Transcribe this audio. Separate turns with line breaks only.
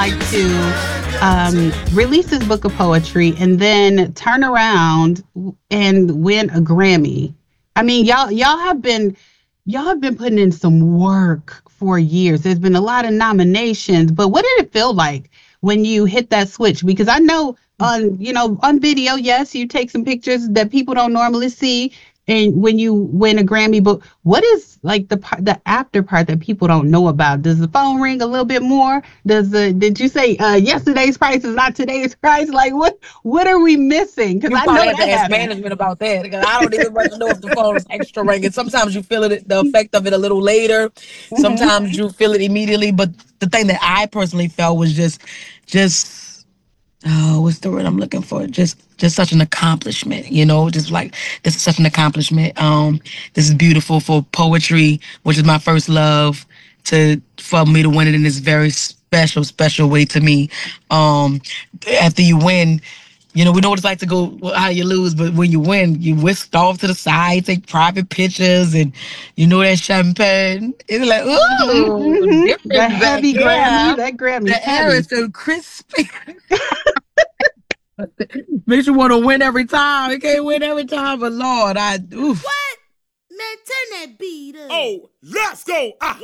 like to release his book of poetry and then turn around and win a Grammy. I mean, y'all have been putting in some work for years. There's been a lot of nominations, but what did it feel like when you hit that switch? Because I know on video, yes, you take some pictures that people don't normally see, and when you win a Grammy, but what is like the after part that people don't know about? Does the phone ring a little bit more? Did you say yesterday's price is not today's price? Like what are we missing? Because
You
I
probably
know
have to
that
ask
happened.
management about that because I don't even much know if the phone is extra ringing. Sometimes you feel it, the effect of it a little later.
Hmm.
Sometimes you feel it immediately. But the thing that I personally felt was just oh, what's the word I'm looking for? Just such an accomplishment, just like this is such an accomplishment. This is beautiful for poetry, which is my first love, for me to win it in this very special way to me. After you win, we know what it's like to go how you lose, but when you win, you whisked off to the side, take private pictures, and that champagne. It's like,
Hmm.
ooh,
Hmm. The
different back
heavy Grammy,
here.
that Grammy's
The air is
heavy.
so crispy. Makes you want to win every time. It can't win every time, but Lord, oof.
What? Man, turn that beat up. Oh, let's go.